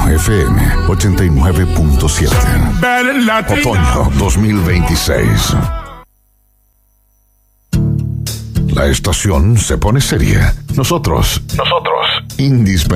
FM 89.7. Otoño 2026. La estación se pone seria. Nosotros, indispensables.